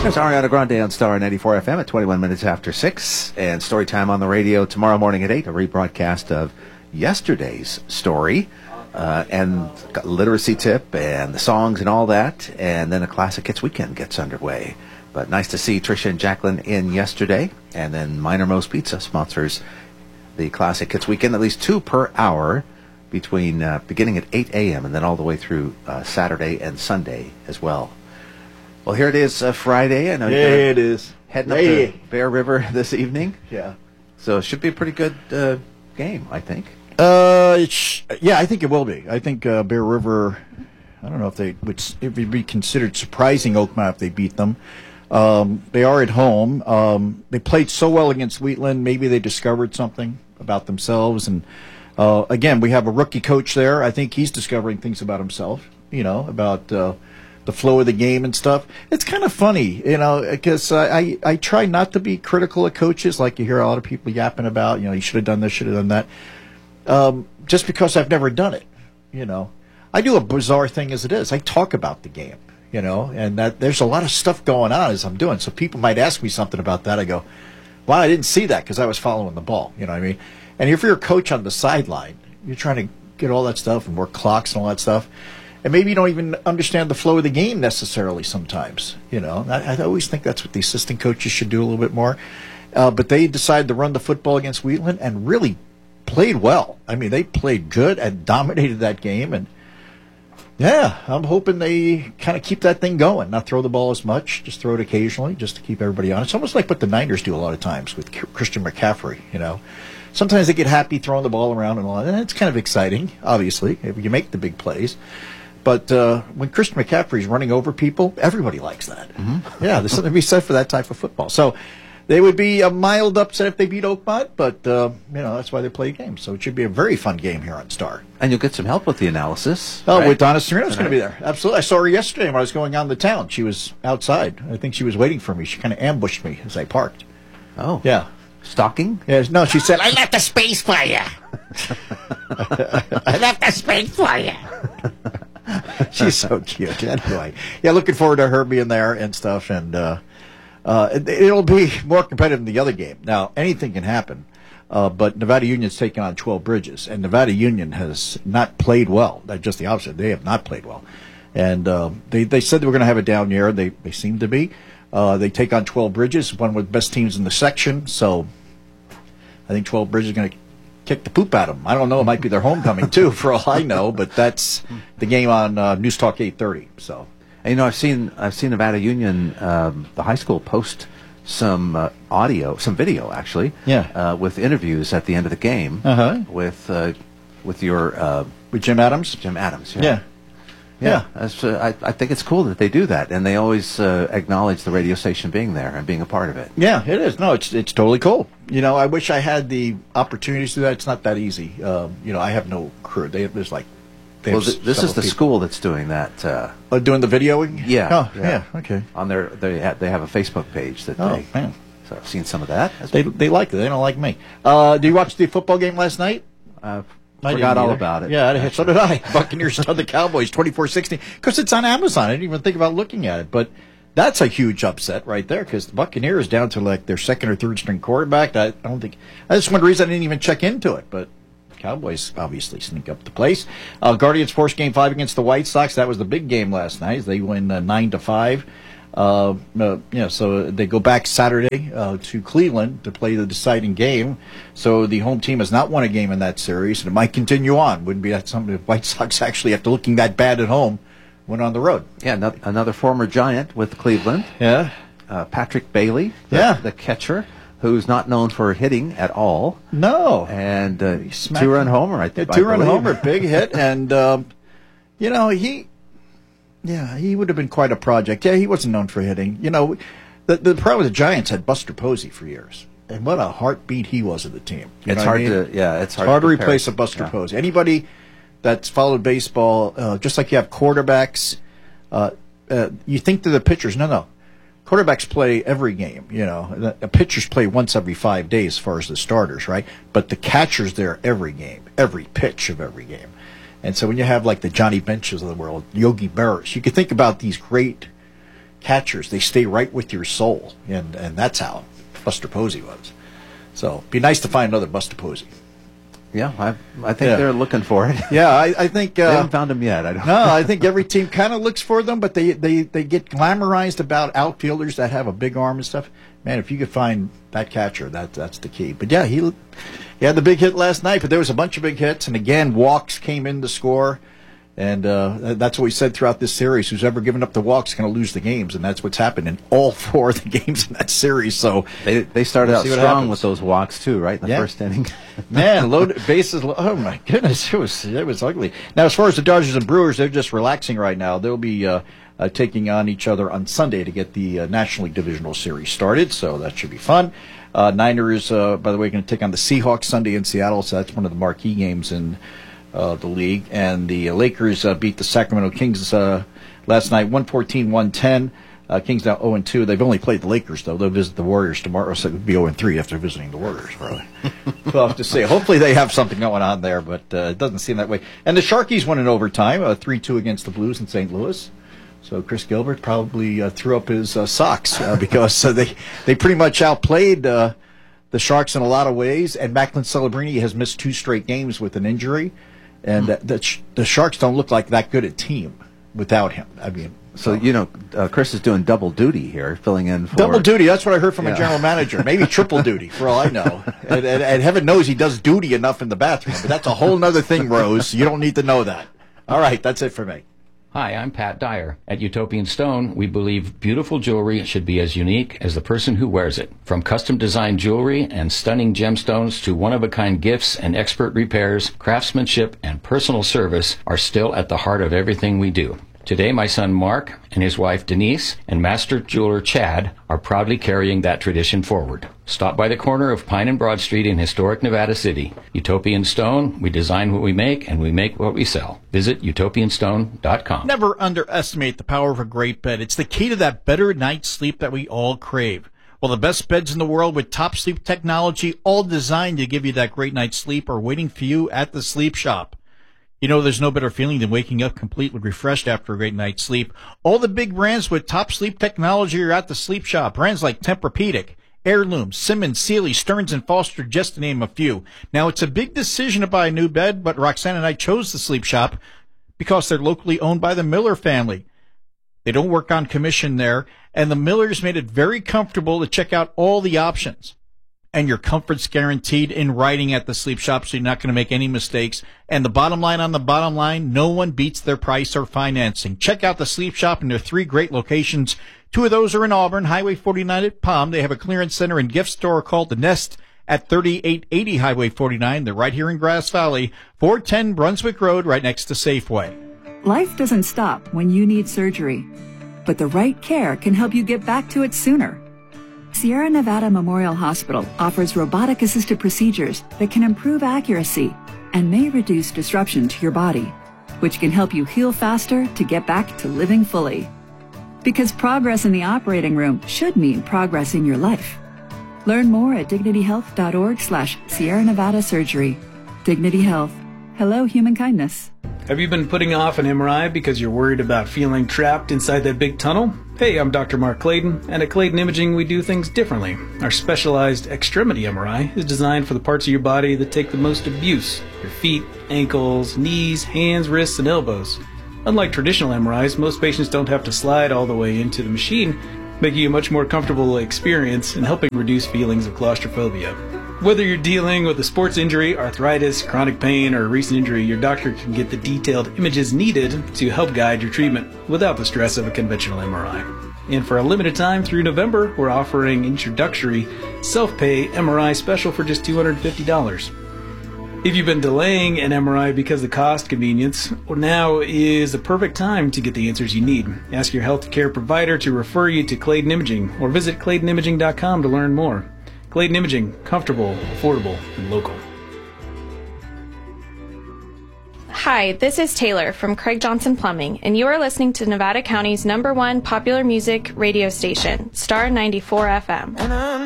There's Ariana Grande on Star 94 FM at 21 minutes after 6. And story time on the radio tomorrow morning at 8. A rebroadcast of yesterday's story. And literacy tip and the songs and all that. And then a Classic Hits weekend gets underway. But nice to see Tricia and Jacqueline in yesterday. And then Minor Moe's Pizza sponsors the Classic Hits weekend. At least 2 per hour between beginning at 8 a.m. and then all the way through Saturday and Sunday as well. Well, here it is, Friday. I know it is. Heading up to Bear River this evening. Yeah. So it should be a pretty good game, I think. Yeah, I think it will be. I think Bear River, I don't know if it would be considered surprising Oakmont if they beat them. They are at home. They played so well against Wheatland. Maybe they discovered something about themselves. And again, we have a rookie coach there. I think he's discovering things about himself, about the flow of the game and stuff. It's kind of funny, because I try not to be critical of coaches like you hear a lot of people yapping about, you should have done this, should have done that, just because I've never done it, I do a bizarre thing as it is. I talk about the game, and that there's a lot of stuff going on as I'm doing. So people might ask me something about that. I go, well, I didn't see that because I was following the ball, you know what I mean? And if you're a coach on the sideline, you're trying to get all that stuff and work clocks and all that stuff. And maybe you don't even understand the flow of the game necessarily sometimes. I always think that's what the assistant coaches should do a little bit more. But they decided to run the football against Wheatland and really played well. I mean, they played good and dominated that game. And, yeah, I'm hoping they kind of keep that thing going, not throw the ball as much, just throw it occasionally just to keep everybody on. It's almost like what the Niners do a lot of times with Christian McCaffrey, Sometimes they get happy throwing the ball around and all that. And it's kind of exciting, obviously, if you make the big plays. But when Christian McCaffrey's running over people, everybody likes that. Mm-hmm. Yeah, there's something to be said for that type of football. So they would be a mild upset if they beat Oakmont, but that's why they play games. So it should be a very fun game here on Star. And you'll get some help with the analysis. Oh, right? With Donna Serino's going to be there. Absolutely. I saw her yesterday when I was going on the town. She was outside. I think she was waiting for me. She kind of ambushed me as I parked. Oh. Yeah. Stalking? Yeah, no, she said, I left a space for you. I left a space for you. She's so cute. Anyway, yeah, looking forward to her being there and stuff, and it'll be more competitive than the other game. Now, anything can happen, but Nevada Union's taking on 12 Bridges, and Nevada Union has not played well. That's just the opposite. They have not played well, and they said they were going to have a down year. They seem to be. They take on 12 Bridges, one of the best teams in the section, so I think 12 Bridges is going to kick the poop out of them. I don't know. It might be their homecoming, too, for all I know, but that's the game on News Talk 830. So, and, I've seen Nevada Union, the high school, post some video, actually, with interviews at the end of the game with Jim Adams? Jim Adams, Yeah. I think it's cool that they do that, and they always acknowledge the radio station being there and being a part of it. Yeah, it is. No, it's totally cool. I wish I had the opportunity to do that. It's not that easy. I have no crew. This is the school that's doing that. Doing the videoing? Yeah. Oh, yeah. Okay. On they have a Facebook page that man. So I've seen some of that. They like it. They don't like me. Did you watch the football game last night? Forgot all about it. Yeah, so did I. Buccaneers on the Cowboys, 24-16. Because it's on Amazon. I didn't even think about looking at it. But that's a huge upset right there because the Buccaneers down to like their second or third string quarterback. That's one reason I didn't even check into it. But Cowboys obviously sneak up the place. Guardians forced Game 5 against the White Sox. That was the big game last night. They win 9-5. So they go back Saturday to Cleveland to play the deciding game. So the home team has not won a game in that series, and it might continue on. Wouldn't be that something if White Sox actually, after looking that bad at home, went on the road. Yeah, another former Giant with Cleveland. Yeah. Patrick Bailey, the catcher, who's not known for hitting at all. No. And two-run homer, I think. Two-run homer, big hit, and he would have been quite a project. Yeah, he wasn't known for hitting. The problem with the Giants had Buster Posey for years. And what a heartbeat he was of the team. It's hard to replace a Buster Posey. Anybody that's followed baseball, just like you have quarterbacks, you think they're the pitchers. No. Quarterbacks play every game. The pitchers play once every 5 days as far as the starters, right? But the catcher's there every game, every pitch of every game. And so when you have like the Johnny Benches of the world, Yogi Berras, you can think about these great catchers. They stay right with your soul, and that's how Buster Posey was. So it'd be nice to find another Buster Posey. Yeah, I think they're looking for it. Yeah, I think... they haven't found him yet. I think every team kind of looks for them, but they get glamorized about outfielders that have a big arm and stuff. Man, if you could find that catcher, that's the key. But yeah, he had the big hit last night, but there was a bunch of big hits, and again, walks came in to score. And that's what we said throughout this series. Who's ever given up the walks is going to lose the games, and that's what's happened in all 4 of the games in that series. So they started out strong with those walks too, right? In the first inning. Man, loaded bases. Oh my goodness, it was ugly. Now, as far as the Dodgers and Brewers, they're just relaxing right now. They'll be taking on each other on Sunday to get the National League Divisional Series started. So that should be fun. Niners, by the way, going to take on the Seahawks Sunday in Seattle. So that's one of the marquee games in the league. And the Lakers beat the Sacramento Kings last night, 114-110. Kings now 0-2. They've only played the Lakers, though. They'll visit the Warriors tomorrow, so it would be 0-3 after visiting the Warriors, probably. We'll have to see. Hopefully they have something going on there, but it doesn't seem that way. And the Sharkies won in overtime, 3-2 against the Blues in St. Louis. So Chris Gilbert probably threw up his socks because they pretty much outplayed the Sharks in a lot of ways. And Macklin Celebrini has missed 2 straight games with an injury. And the Sharks don't look like that good a team without him. I mean, so Chris is doing double duty here, filling in for double duty. That's what I heard from a general manager. Maybe triple duty, for all I know. And heaven knows he does duty enough in the bathroom. But that's a whole other thing, Rose. You don't need to know that. All right, that's it for me. Hi, I'm Pat Dyer. At Utopian Stone, we believe beautiful jewelry should be as unique as the person who wears it. From custom-designed jewelry and stunning gemstones to one-of-a-kind gifts and expert repairs, craftsmanship and personal service are still at the heart of everything we do. Today, my son Mark and his wife Denise and master jeweler Chad are proudly carrying that tradition forward. Stop by the corner of Pine and Broad Street in historic Nevada City. Utopian Stone, we design what we make and we make what we sell. Visit utopianstone.com. Never underestimate the power of a great bed. It's the key to that better night's sleep that we all crave. Well, the best beds in the world with top sleep technology, all designed to give you that great night's sleep, are waiting for you at the Sleep Shop. You know, there's no better feeling than waking up completely refreshed after a great night's sleep. All the big brands with top sleep technology are at the Sleep Shop. Brands like Tempur-Pedic, Heirloom, Simmons, Sealy, Stearns & Foster, just to name a few. Now, it's a big decision to buy a new bed, but Roxanne and I chose the Sleep Shop because they're locally owned by the Miller family. They don't work on commission there, and the Millers made it very comfortable to check out all the options. And your comfort's guaranteed in writing at the Sleep Shop, so you're not going to make any mistakes. And the bottom line on the bottom line, no one beats their price or financing. Check out the Sleep Shop in their 3 great locations. 2 of those are in Auburn, Highway 49 at Palm. They have a clearance center and gift store called The Nest at 3880 Highway 49. They're right here in Grass Valley, 410 Brunswick Road, right next to Safeway. Life doesn't stop when you need surgery, but the right care can help you get back to it sooner. Sierra Nevada Memorial Hospital offers robotic-assisted procedures that can improve accuracy and may reduce disruption to your body, which can help you heal faster to get back to living fully. Because progress in the operating room should mean progress in your life. Learn more at dignityhealth.org/Sierra Nevada Surgery. Dignity Health. Hello, human kindness. Have you been putting off an MRI because you're worried about feeling trapped inside that big tunnel? Hey, I'm Dr. Mark Clayton, and at Clayton Imaging we do things differently. Our specialized extremity MRI is designed for the parts of your body that take the most abuse: your feet, ankles, knees, hands, wrists, and elbows. Unlike traditional MRIs, most patients don't have to slide all the way into the machine, making you a much more comfortable experience and helping reduce feelings of claustrophobia. Whether you're dealing with a sports injury, arthritis, chronic pain, or a recent injury, your doctor can get the detailed images needed to help guide your treatment without the stress of a conventional MRI. And for a limited time through November, we're offering introductory self-pay MRI special for just $250. If you've been delaying an MRI because of cost convenience, well, now is the perfect time to get the answers you need. Ask your healthcare provider to refer you to Clayton Imaging or visit ClaytonImaging.com to learn more. Clayton Imaging, comfortable, affordable, and local. Hi, this is Taylor from Craig Johnson Plumbing, and you are listening to Nevada County's #1 popular music radio station, Star 94 FM.